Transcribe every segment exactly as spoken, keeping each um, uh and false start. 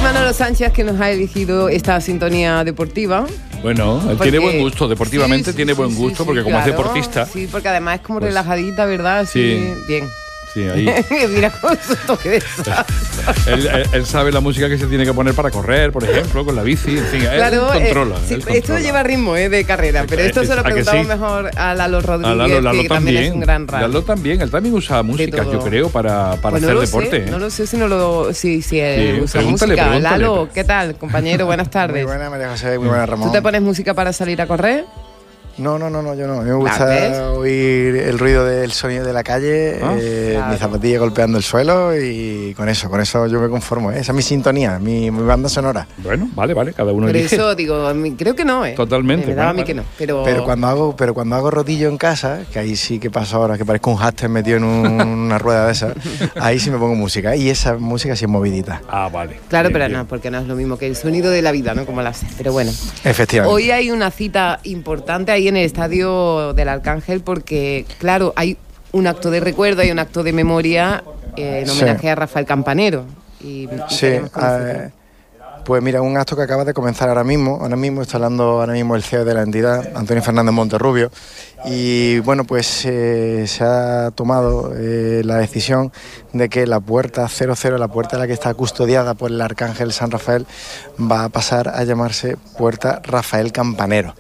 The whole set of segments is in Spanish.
Manolo Sánchez, que nos ha elegido esta sintonía deportiva. Bueno, él porque, tiene buen gusto, deportivamente sí, sí, tiene sí, buen gusto, sí, sí, porque como claro, es deportista... Sí, porque además es como pues, relajadita, ¿verdad? Sí, sí. Bien. Sí, ahí. Mira con su toque de él, él, él sabe la música que se tiene que poner para correr, por ejemplo, con la bici, en fin, claro, él controla, eh, sí, él esto controla. Lleva ritmo eh, de carrera, pero esto se lo preguntamos sí? mejor a Lalo Rodríguez, a Lalo, Lalo que también, también es un gran rally. Lalo también, él también usa música, yo creo, para, para pues no hacer deporte. Sé, ¿eh? No lo sé si no lo si, si sí, usa música. Pregúntale. Lalo, ¿qué tal, compañero? Buenas tardes. Muy buena, María José, muy buena, Ramón. ¿Tú te pones música para salir a correr? No, no, no, no, yo no. A mí me gusta oír el ruido del sonido de la calle, ¿Ah? eh, claro. mi zapatilla golpeando el suelo y con eso, con eso yo me conformo. ¿eh? Esa es mi sintonía, mi, mi banda sonora. Bueno, vale, vale, cada uno Pero elige. eso, digo, creo que no, ¿eh? Totalmente. Me daba a mí que no, pero... Pero cuando hago, pero cuando hago rodillo en casa, que ahí sí que pasa ahora, que parezco un hámster metido en un, una rueda de esas, ahí sí me pongo música. Y esa música sí es movidita. Ah, vale. Claro, bien, pero bien. no, porque no es lo mismo que el sonido de la vida, ¿no? Como la hace. Pero bueno. Efectivamente. Hoy hay una cita importante ahí en el estadio del Arcángel porque, claro, hay un acto de recuerdo, hay un acto de memoria eh, en homenaje sí. a Rafael Campanero. Y, y sí, eh, pues mira, un acto que acaba de comenzar ahora mismo, ahora mismo está hablando ahora mismo el C E O de la entidad, Antonio Fernández Monterrubio, y bueno, pues eh, se ha tomado eh, la decisión de que la puerta cero cero, la puerta a la que está custodiada por el Arcángel San Rafael, va a pasar a llamarse Puerta Rafael Campanero.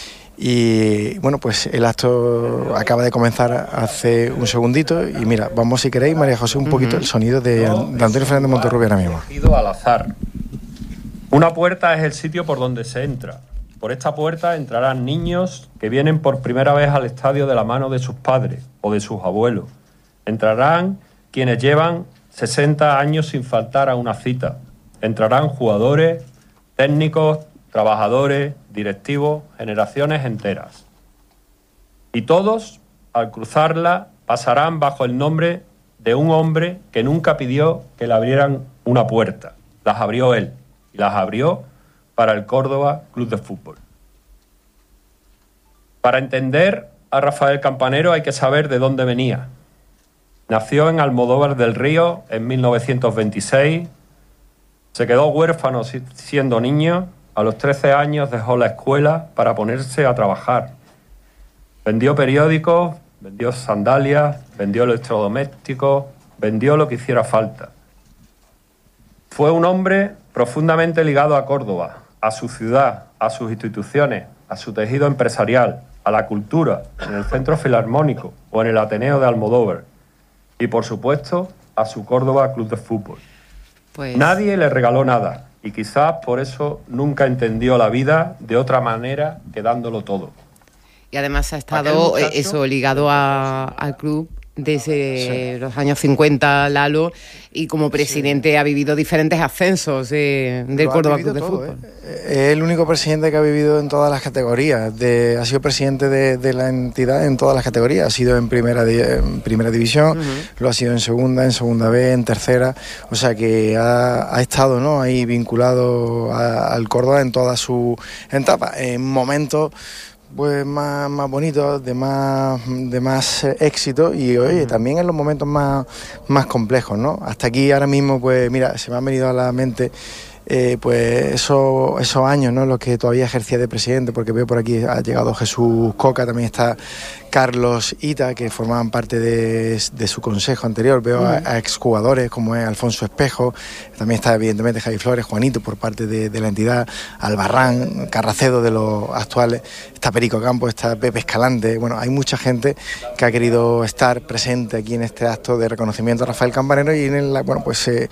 Y bueno, pues el acto acaba de comenzar hace un segundito y mira, vamos si queréis, María José, un poquito uh-huh. el sonido de, de Antonio Fernández Monterrubio ahora mismo. Al azar. Una puerta es el sitio por donde se entra. Por esta puerta entrarán niños que vienen por primera vez al estadio de la mano de sus padres o de sus abuelos. Entrarán quienes llevan sesenta años sin faltar a una cita. Entrarán jugadores, técnicos, trabajadores, directivos, generaciones enteras. Y todos, al cruzarla, pasarán bajo el nombre de un hombre que nunca pidió que le abrieran una puerta. Las abrió él, y las abrió para el Córdoba Club de Fútbol. Para entender a Rafael Campanero hay que saber de dónde venía. Nació en Almodóvar del Río en mil novecientos veintiséis, se quedó huérfano siendo niño. A los trece años dejó la escuela para ponerse a trabajar. Vendió periódicos, vendió sandalias, vendió electrodomésticos, vendió lo que hiciera falta. Fue un hombre profundamente ligado a Córdoba, a su ciudad, a sus instituciones, a su tejido empresarial, a la cultura, en el Centro Filarmónico o en el Ateneo de Almodóvar. Y, por supuesto, a su Córdoba Club de Fútbol. Pues... Nadie le regaló nada. Y quizás por eso nunca entendió la vida de otra manera que dándolo todo. Y además ha estado eso ligado a, al club desde sí. los años cincuenta, Lalo, y como presidente sí. ha vivido diferentes ascensos eh, del Córdoba Club de todo, Fútbol. ¿eh? Es el único presidente que ha vivido en todas las categorías. De, ha sido presidente de, de la entidad en todas las categorías. Ha sido en primera, en primera división, uh-huh. lo ha sido en segunda, en segunda B, en tercera. O sea que ha, ha estado, ¿no?, ahí vinculado a, al Córdoba en toda su etapa. En momentos pues más, más bonitos, de más de más éxito y oye, también en los momentos más, más complejos, ¿no? Hasta aquí ahora mismo, pues mira, se me han venido a la mente eh, pues esos, esos años, ¿no?, los que todavía ejercía de presidente, porque veo por aquí ha llegado Jesús Coca, también está Carlos Ita, que formaban parte de, de su consejo anterior. Veo uh-huh. a, a exjugadores como es Alfonso Espejo, también está evidentemente Javi Flores, Juanito por parte de, de la entidad, Albarrán, Carracedo de los actuales, está Perico Campos, está Pepe Escalante. Bueno, hay mucha gente que ha querido estar presente aquí en este acto de reconocimiento a Rafael Campanero y en la, bueno, pues eh,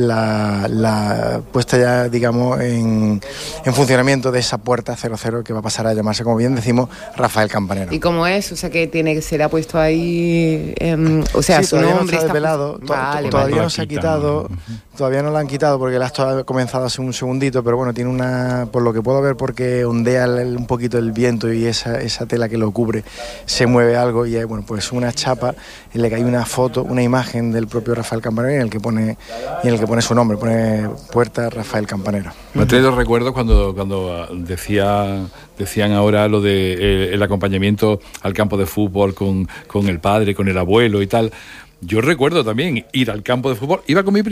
la, la puesta ya, digamos, en, en funcionamiento de esa puerta cero cero que va a pasar a llamarse, como bien decimos, Rafael Campanero. ¿Y cómo es? O sea, que tiene que ser puesto ahí, eh, o sea, sí, su todavía nombre no está desvelado, está... vale, todavía vale. no se ha quitado, todavía no lo han quitado porque el acto ha comenzado hace un segundito, pero bueno, tiene una, por lo que puedo ver, porque ondea el, un poquito el viento y esa, esa tela que lo cubre se mueve algo y hay, bueno, pues una chapa en la que hay una foto, una imagen del propio Rafael Campanero en el que pone, y en el que pone su nombre, pone Puerta Rafael Campanero. Me ha traído recuerdos cuando, cuando decía, decían ahora lo de eh, el acompañamiento al campo de fútbol con, con el padre, con el abuelo y tal. Yo recuerdo también ir al campo de fútbol, iba con mi primo,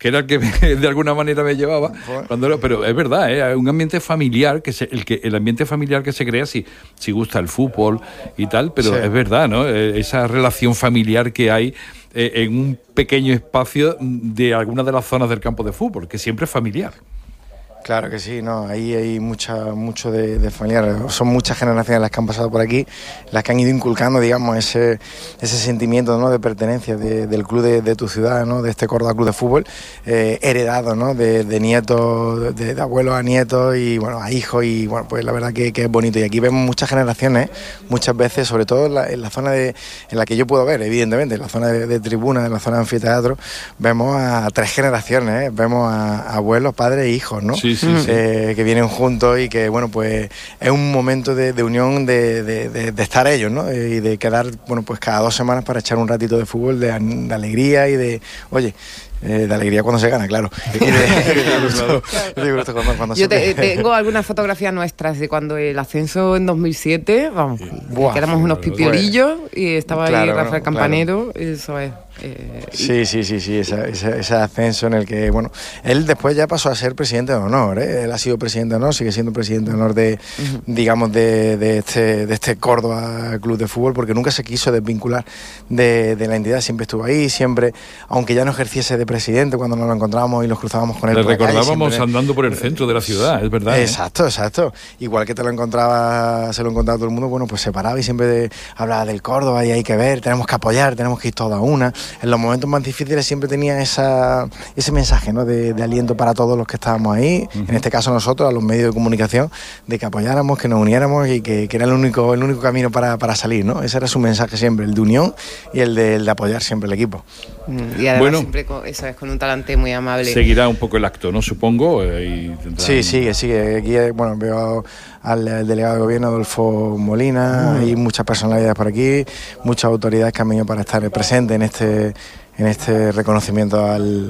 que era el que me, de alguna manera me llevaba. Cuando era, pero es verdad, ¿eh? Un ambiente familiar, que se, el que el ambiente familiar que se crea si, si gusta el fútbol y tal, pero sí. Es verdad, ¿no? Esa relación familiar que hay eh, en un pequeño espacio de alguna de las zonas del campo de fútbol, que siempre es familiar. Claro que sí, no, ahí hay mucha, mucho de, de familiar. Son muchas generaciones las que han pasado por aquí, las que han ido inculcando, digamos, ese, ese sentimiento, ¿no?, de pertenencia de, del club de, de tu ciudad, ¿no?, de este Córdoba Club de Fútbol, eh, heredado, ¿no?, de, de nietos, de, de abuelos a nietos y bueno, a hijos, y bueno, pues la verdad que, que es bonito. Y aquí vemos muchas generaciones, muchas veces, sobre todo en la, en la zona de, en la que yo puedo ver, evidentemente, en la zona de, de tribuna, en la zona de anfiteatro, vemos a tres generaciones, ¿eh? Vemos a, a abuelos, padres e hijos, ¿no? Sí. Sí, sí. Eh, que vienen juntos y que bueno, pues es un momento de, de unión de, de, de, de estar ellos, ¿no? Y de quedar, bueno, pues cada dos semanas para echar un ratito de fútbol, de, de alegría y de, oye, Eh, de alegría cuando se gana, claro. Y de, de gusto, de gusto cuando, cuando Yo te, tengo algunas fotografías nuestras de cuando el ascenso en dos mil siete, vamos, Buah, que éramos unos pipiorillos pues, y estaba claro, ahí Rafael bueno, Campanero, claro. Eso es. Eh, sí, sí, sí, sí, esa, esa, ese ascenso en el que, bueno, él después ya pasó a ser presidente de honor, ¿eh? Él ha sido presidente de honor, sigue siendo presidente de honor de, uh-huh. digamos, de, de, este, de este Córdoba Club de Fútbol, porque nunca se quiso desvincular de, de la entidad, siempre estuvo ahí, siempre, aunque ya no ejerciese de presidente, cuando nos lo encontrábamos y nos cruzábamos con él. Le recordábamos calle, andando por el centro de la ciudad, es verdad. Exacto, ¿eh? exacto. Igual que te lo encontraba, se lo encontraba todo el mundo, bueno, pues se paraba y siempre hablaba del Córdoba y hay que ver, tenemos que apoyar, tenemos que ir todos a una. En los momentos más difíciles siempre tenía esa, ese mensaje, ¿no?, de, de aliento para todos los que estábamos ahí, uh-huh. en este caso nosotros, a los medios de comunicación, de que apoyáramos, que nos uniéramos y que, que era el único, el único camino para, para salir, ¿no? Ese era su mensaje siempre, el de unión y el de, el de apoyar siempre el equipo. Y además bueno, siempre con, eso es, con un talante muy amable. Seguirá un poco el acto, ¿no?, supongo. Y tendrán... Sí, sigue, sigue. Aquí, bueno, veo al, al delegado de gobierno, Adolfo Molina, uh-huh. y muchas personalidades por aquí, muchas autoridades que han venido para estar presentes en este en este reconocimiento al,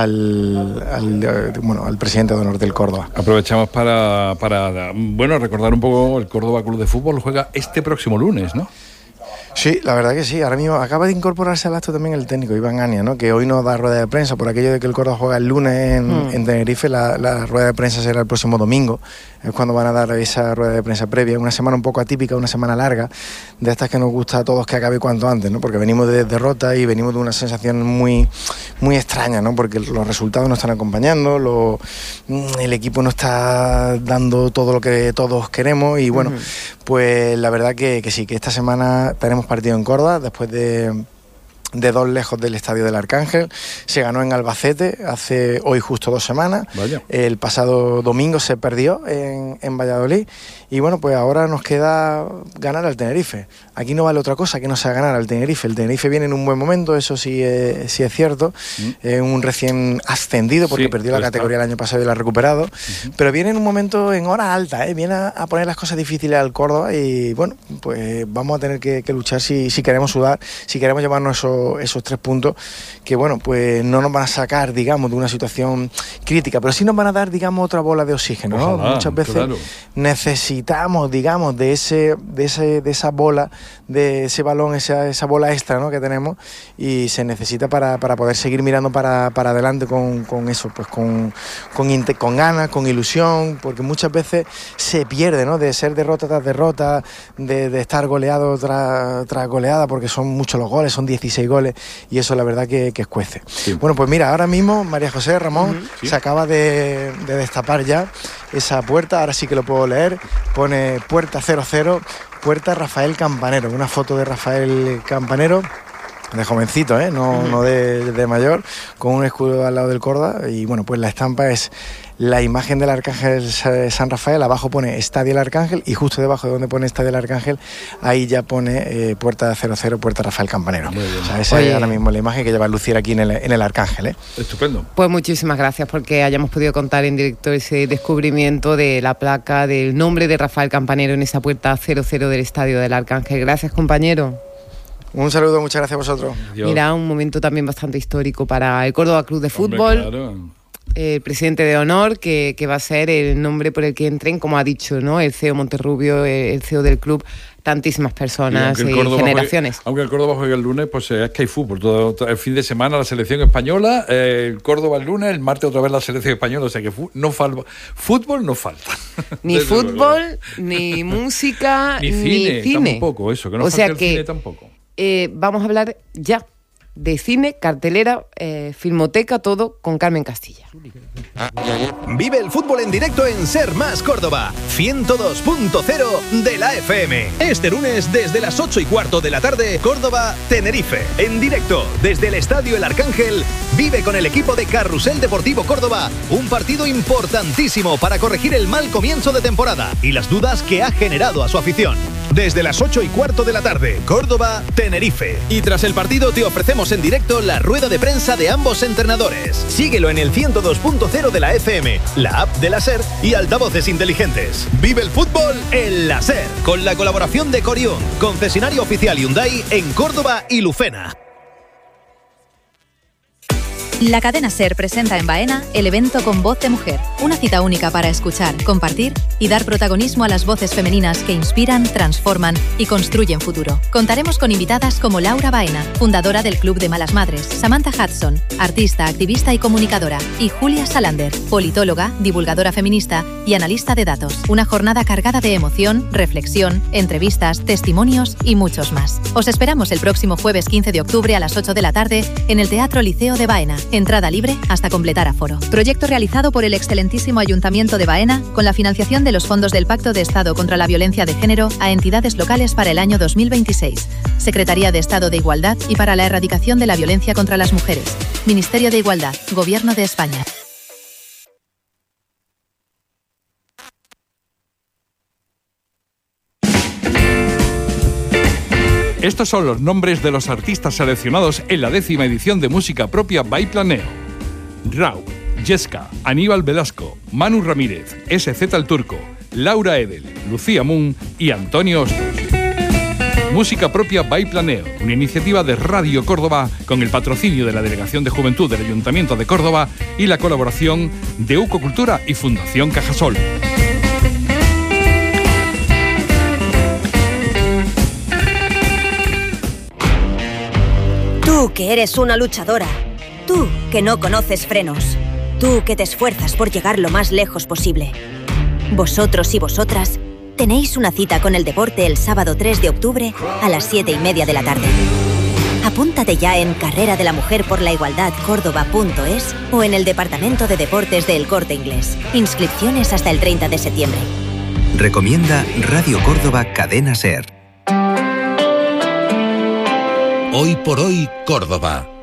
al, al, bueno, al presidente de honor del Córdoba. Aprovechamos para, para bueno, recordar un poco, el Córdoba Club de Fútbol juega este próximo lunes, ¿no? Sí, la verdad que sí. Ahora mismo acaba de incorporarse al acto también el técnico Iván Ania, ¿no?, que hoy nos da rueda de prensa por aquello de que el Córdoba juega el lunes en, mm. en Tenerife. La, la rueda de prensa será el próximo domingo, es cuando van a dar esa rueda de prensa previa. Una semana un poco atípica, una semana larga, de estas que nos gusta a todos que acabe cuanto antes, ¿no?, porque venimos de derrota y venimos de una sensación muy, muy extraña, ¿no?, porque los resultados no están acompañando, lo, el equipo no está dando todo lo que todos queremos y bueno, mm. pues la verdad que, que sí, que esta semana tenemos partido en Córdoba después de, de dos lejos del Estadio del Arcángel. Se ganó en Albacete hace hoy justo dos semanas. Vaya. El pasado domingo se perdió en, en Valladolid y bueno, pues ahora nos queda ganar al Tenerife. Aquí no vale otra cosa que no sea ganar al Tenerife. El Tenerife viene en un buen momento, eso sí es, sí es cierto. Mm. Es un recién ascendido porque sí, perdió la categoría está. el año pasado y la ha recuperado. Uh-huh. Pero viene en un momento en hora alta, ¿eh? Viene a, a poner las cosas difíciles al Córdoba y bueno, pues vamos a tener que, que luchar si, si queremos sudar, si queremos llevarnos esos, esos tres puntos que bueno, pues no nos van a sacar, digamos, de una situación crítica, pero sí nos van a dar, digamos, otra bola de oxígeno, ¿no? Ojalá, muchas veces claro. necesitamos, digamos, de ese, de ese, de esa bola, de ese balón, esa, esa bola extra, ¿no?, que tenemos y se necesita para, para poder seguir mirando para, para adelante con, con eso, pues con, con, con ganas, con ilusión, porque muchas veces se pierde, ¿no?, de ser derrota tras derrota, de, de estar goleado tras, tras goleada, porque son muchos los goles, son dieciséis goles y eso la verdad que, que escuece. Sí. Bueno, pues mira, ahora mismo María José Ramón uh-huh. ¿Sí? se acaba de, de destapar ya esa puerta, ahora sí que lo puedo leer, pone puerta cero cero, puerta Rafael Campanero, una foto de Rafael Campanero de jovencito, ¿eh? no, uh-huh. no de, de mayor, con un escudo al lado del Córdoba y bueno, pues la estampa es la imagen del Arcángel San Rafael, abajo pone Estadio del Arcángel y justo debajo de donde pone Estadio del Arcángel, ahí ya pone eh, puerta cero cero, puerta Rafael Campanero. O sea, esa Oye. es ahora mismo la imagen que lleva a lucir aquí en el, en el Arcángel, ¿eh? Estupendo. Pues muchísimas gracias porque hayamos podido contar en directo ese descubrimiento de la placa del nombre de Rafael Campanero en esa puerta cero cero del Estadio del Arcángel. Gracias, compañero. Un saludo, muchas gracias a vosotros. Adiós. Mira, un momento también bastante histórico para el Córdoba Club de Fútbol. Hombre, claro. el presidente de honor, que, que va a ser el nombre por el que entren, como ha dicho, ¿no? El C E O Monterrubio, el C E O del club, tantísimas personas y, y generaciones. Juegue, aunque el Córdoba juegue el lunes, pues es que hay fútbol. Todo, todo el fin de semana la selección española, eh, el Córdoba el lunes, el martes otra vez la selección española, o sea que fu- no falta, fútbol no falta. Ni fútbol, ni música, ni cine, ni cine. Tampoco, eso, que no o falta sea el que, cine tampoco. Eh, vamos a hablar ya de cine, cartelera, eh, filmoteca, todo con Carmen Castilla. Vive el fútbol en directo en Ser Más Córdoba, ciento dos punto cero de la F M. Este lunes desde las ocho y cuarto de la tarde, Córdoba, Tenerife. En directo desde el Estadio El Arcángel, vive con el equipo de Carrusel Deportivo Córdoba un partido importantísimo para corregir el mal comienzo de temporada y las dudas que ha generado a su afición. Desde las ocho y cuarto de la tarde, Córdoba, Tenerife. Y tras el partido te ofrecemos en directo la rueda de prensa de ambos entrenadores. Síguelo en el ciento dos punto cero de la F M, la app de la SER y altavoces inteligentes. Vive el fútbol en la SER, con la colaboración de Corión, concesionario oficial Hyundai en Córdoba y Lucena. La cadena SER presenta en Baena el evento Con Voz de Mujer, una cita única para escuchar, compartir y dar protagonismo a las voces femeninas que inspiran, transforman y construyen futuro. Contaremos con invitadas como Laura Baena, fundadora del Club de Malas Madres, Samantha Hudson, artista, activista y comunicadora, y Julia Salander, politóloga, divulgadora feminista y analista de datos. Una jornada cargada de emoción, reflexión, entrevistas, testimonios y muchos más. Os esperamos el próximo jueves quince de octubre a las ocho de la tarde en el Teatro Liceo de Baena. Entrada libre hasta completar aforo. Proyecto realizado por el excelentísimo Ayuntamiento de Baena con la financiación de los fondos del Pacto de Estado contra la Violencia de Género a entidades locales para el año dos mil veintiséis. Secretaría de Estado de Igualdad y para la Erradicación de la Violencia contra las Mujeres. Ministerio de Igualdad. Gobierno de España. Estos son los nombres de los artistas seleccionados en la décima edición de Música Propia by Planeo. Rau, Yesca, Aníbal Velasco, Manu Ramírez, S Z el Turco, Laura Edel, Lucía Moon y Antonio Hostos. Música Propia by Planeo, una iniciativa de Radio Córdoba con el patrocinio de la Delegación de Juventud del Ayuntamiento de Córdoba y la colaboración de UCO Cultura y Fundación Cajasol. Tú que eres una luchadora, tú que no conoces frenos, tú que te esfuerzas por llegar lo más lejos posible. Vosotros y vosotras tenéis una cita con el deporte el sábado tres de octubre a las siete y media de la tarde. Apúntate ya en carrera de la mujer por la igualdad córdoba punto es o en el Departamento de Deportes de El Corte Inglés. Inscripciones hasta el treinta de septiembre. Recomienda Radio Córdoba Cadena SER. Hoy por hoy, Córdoba.